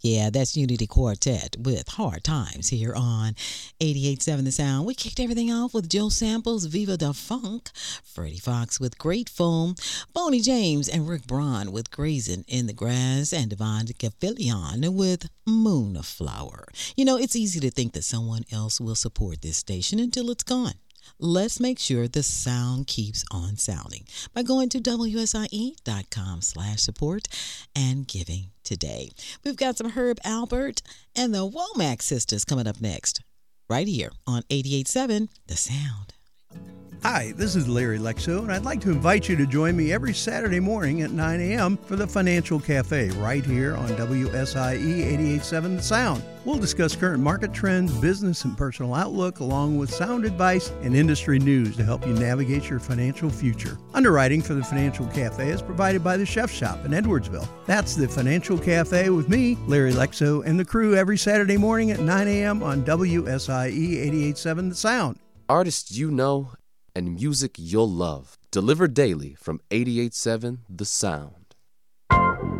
Yeah, that's Unity Quartet with Hard Times here on 88.7 The Sound. We kicked everything off with Joe Sample's Viva da Funk, Freddie Fox with Grateful, Boney James and Rick Braun with Grazing in the Grass, and Devon Gafillion with Moonflower. You know, it's easy to think that someone else will support this station until it's gone. Let's make sure the sound keeps on sounding by going to WSIE.com/support and giving today. We've got some Herb Alpert and the Womack Sisters coming up next, right here on 88.7 The Sound. Hi, this is Larry Lexo, and I'd like to invite you to join me every Saturday morning at 9 a.m. for the Financial Cafe right here on WSIE 88.7 The Sound. We'll discuss current market trends, business and personal outlook, along with sound advice and industry news to help you navigate your financial future. Underwriting for the Financial Cafe is provided by the Chef Shop in Edwardsville. That's the Financial Cafe with me, Larry Lexo, and the crew every Saturday morning at 9 a.m. on WSIE 88.7 The Sound. Artists you know and music you'll love. Delivered daily from 88.7 The Sound.